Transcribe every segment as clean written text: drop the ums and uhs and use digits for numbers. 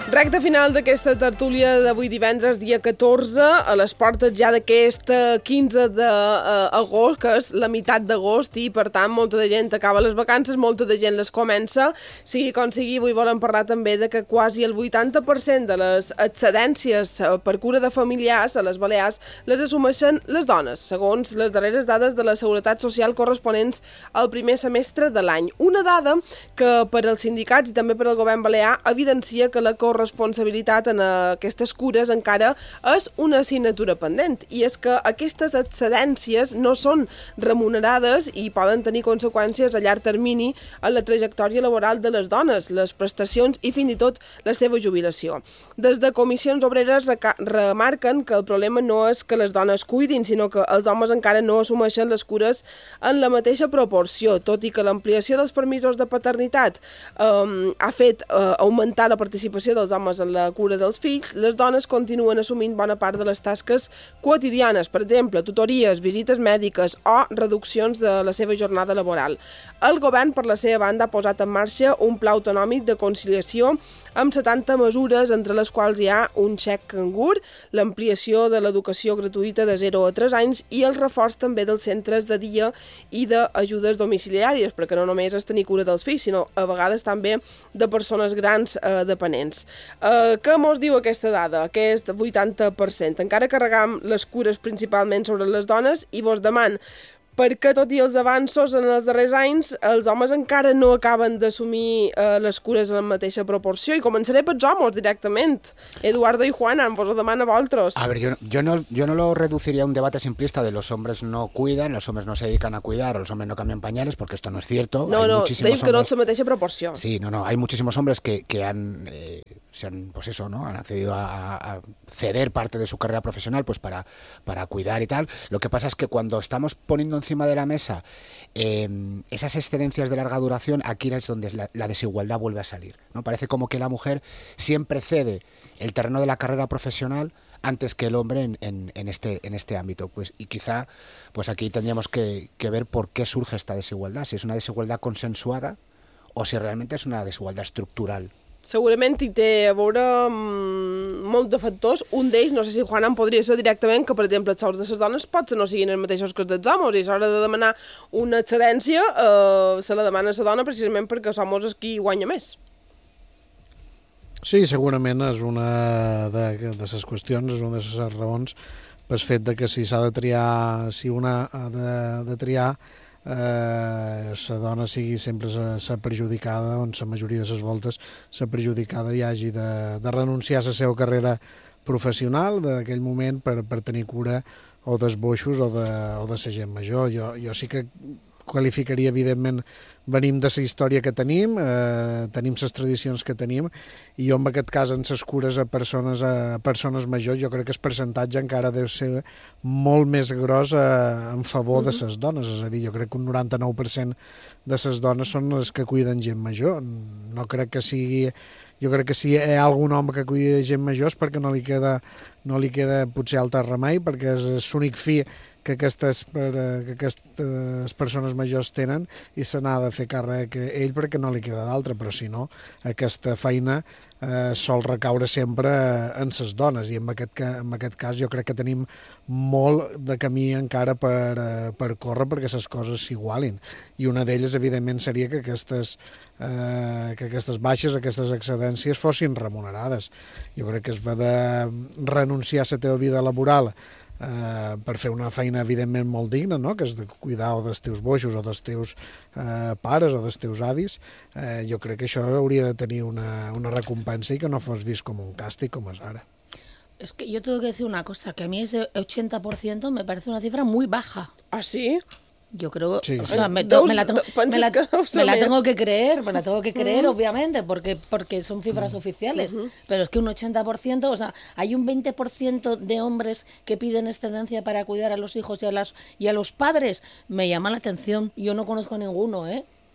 Recte final d'aquesta tertúlia d'avui divendres, dia 14, a les portes ja d'aquest 15 d'agost, que és la meitat d'agost, i per tant molta de gent acaba les vacances, molta de gent les comença. Sigui com sigui, avui volem parlar també de que quasi el 80% de les excedències per cura de familiars a les Balears les assumeixen les dones, segons les darreres dades de la Seguretat Social corresponents al primer semestre de l'any. Una dada que per als sindicats i també per al govern balear evidencia que la corresponsabilitat en aquestes cures encara és una assignatura pendent, i és que aquestes excedències no són remunerades i poden tenir conseqüències a llarg termini en la trajectòria laboral de les dones, les prestacions i fins i tot la seva jubilació. Des de Comissions Obreres remarquen que el problema no és que les dones cuidin, sinó que els homes encara no assumeixen les cures en la mateixa proporció, tot i que l'ampliació dels permisos de paternitat ha fet augmentar la participació dels homes en la cura dels fills, les dones continuen assumint bona part de les tasques quotidianes, per exemple, tutories, visites mèdiques o reduccions de la seva jornada laboral. El govern, per la seva banda, ha posat en marxa un pla autonòmic de conciliació amb 70 mesures, entre les quals hi ha un xec cangur, l'ampliació de l'educació gratuïta de 0 a 3 anys i el reforç també dels centres de dia i d'ajudes domiciliàries, perquè no només és tenir cura dels fills, sinó a vegades també de persones grans dependents. Què mos diu aquesta dada, aquest 80%? Encara carregam les cures principalment sobre les dones i vos deman perquè tot i els avanços en els darrers anys, els homes encara no acaben d'assumir les cures en la mateixa proporció. I començaré pels homes directament. Eduardo y Juana, vos ho demano a vosaltres. A ver, yo no lo reduciría a un debate simplista de los hombres no cuidan, los hombres no se dedican a cuidar, o los hombres no cambian pañales, porque esto no es cierto. No, digo que no es la mateixa proporció. Sí, no, hay muchísimos hombres que han... pues eso, ¿no? Han accedido a ceder parte de su carrera profesional pues para cuidar y tal. Lo que pasa es que cuando estamos poniendo encima de la mesa esas excedencias de larga duración, aquí es donde la desigualdad vuelve a salir, ¿no? Parece como que la mujer siempre cede el terreno de la carrera profesional antes que el hombre en este ámbito. Pues, y quizá pues aquí tendríamos que ver por qué surge esta desigualdad, si es una desigualdad consensuada o si realmente es una desigualdad estructural. Segurament hi té a veure molts de factors. Un d'ells, no sé si Juan en podria ser directament, que per exemple els sous de les dones potser no siguin els mateixos que els dels homes, i a l'hora de demanar una excedència se la demana a la dona precisament perquè els homes és qui guanya més. Sí, segurament és una de les qüestions, és una de les raons pel fet de que si s'ha de triar, si una ha de triar, la dona sigui sempre la perjudicada, on la majoria de les voltes la perjudicada i hagi de renunciar a la seva carrera professional d'aquell moment per tenir cura o dels boixos o de la gent major. Jo sí que qualificaria, evidentment, venim de la història que tenim les tradicions que tenim, i jo en aquest cas en les cures a persones majors jo crec que el percentatge encara deu ser molt més gros en favor de les dones, és a dir, jo crec que un 99% de les dones són les que cuiden gent major. No crec que sigui... Jo crec que si hi ha algun home que cuida de gent major és perquè no li queda potser altre remei, perquè és l'únic fi que aquestes persones majors tenen i se n'ha de fer càrrec ell perquè no li queda d'altre, però si no, aquesta feina sol recaure sempre en les dones, i en aquest cas jo crec que tenim molt de camí encara per córrer perquè les coses s'igualin, i una d'elles evidentment seria que aquestes baixes, aquestes excedències fossin remunerades. Jo crec que es va de renunciar a la teva vida laboral per fer una feina evidentment molt digna, no? Que és de cuidar o dels teus boixos o dels teus pares o dels teus avis. Jo crec que això hauria de tenir una recompensa i que no fos vist com un càstig com és ara. Es que yo tengo que decir una cosa, que a mí ese 80% me parece una cifra muy baja. ¿Ah, sí? Yo creo, sí, o sea, me la tengo que creer, obviamente, porque son cifras oficiales, pero es que un 80%, o sea, hay un 20% de hombres que piden excedencia para cuidar a los hijos y a los padres. Me llama la atención, yo no conozco ninguno, ¿eh?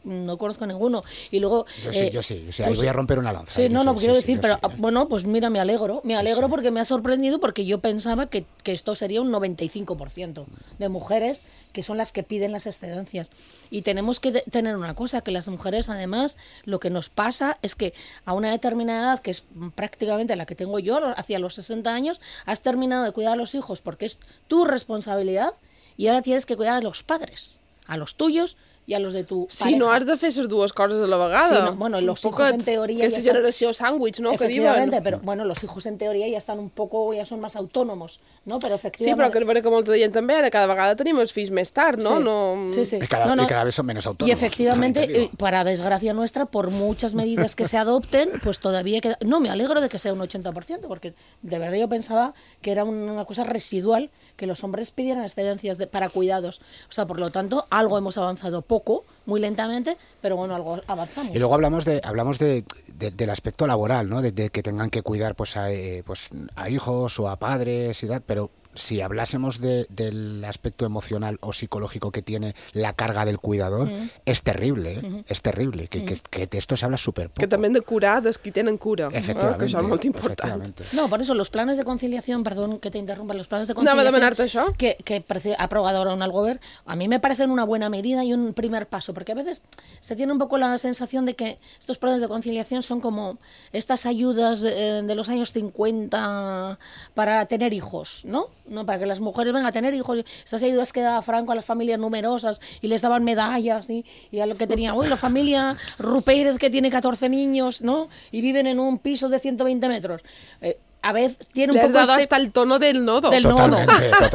no conozco ninguno. Y luego... Yo sí, ahí voy a romper una lanza. Sí, quiero decir, pero bueno, pues mira, me alegro porque me ha sorprendido, porque yo pensaba que esto sería un 95% de mujeres que son las que piden las excedencias. Y tenemos que tener una cosa, que las mujeres, además, lo que nos pasa es que a una determinada edad, que es prácticamente la que tengo yo, hacia los 60 años, has terminado de cuidar a los hijos porque es tu responsabilidad y ahora tienes que cuidar a los padres, a los tuyos i a los de tu pareja. Sí, no has de fer les dues coses a la vegada. Sí, no, bueno, los hijos en teoría... Aquesta generació sándwich, ¿no? Efectivamente, pero bueno, los hijos en teoría ya están un poco, ya son más autónomos, ¿no? Pero efectivamente... Sí, però que és vera que molta gent també, ara cada vegada tenim els fills més tard, ¿no? Sí. Y cada vez son menos autónomos. Y efectivamente, para desgracia nuestra, por muchas medidas que se adopten, pues todavía queda... No, me alegro de que sea un 80%, porque de verdad yo pensaba que era una cosa residual que los hombres pidieran excedencias para cuidados. O sea, por lo tanto, algo hemos avanzado poco, muy lentamente, pero bueno, algo avanzamos. Y luego hablamos del aspecto laboral, ¿no? De que tengan que cuidar pues a hijos o a padres y tal, pero si hablásemos del aspecto emocional o psicológico que tiene la carga del cuidador, es terrible, ¿eh? Es terrible, que de esto se habla súper poco. Que también de curar dels qui tenen cura, efectivamente, que això és molt important. No, por eso los planes de conciliación, perdón que te interrumpa, los planes de conciliación Anava a demanar-te això. Que ha aprobado ahora el Gobierno, a mí me parecen una buena medida y un primer paso, porque a veces se tiene un poco la sensación de que estos planes de conciliación son como estas ayudas de los años 50 para tener hijos, ¿no? Para que las mujeres vengan a tener hijos, estas ayudas que daba Franco a las familias numerosas y les daban medallas y a lo que tenía hoy la familia Rupérez que tiene 14 niños, ¿no? Y viven en un piso de 120 metros. A veces tiene un poco Le has dado hasta el tono del nodo. Totalmente.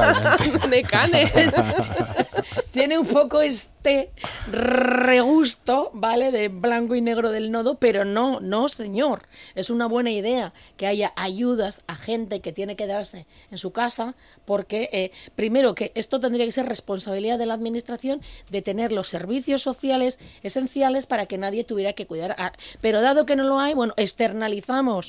Tiene un poco este regusto, ¿vale? De blanco y negro del nodo, pero no, señor. Es una buena idea que haya ayudas a gente que tiene que quedarse en su casa, porque primero que esto tendría que ser responsabilidad de la administración de tener los servicios sociales esenciales para que nadie tuviera que cuidar. Pero dado que no lo hay, bueno, externalizamos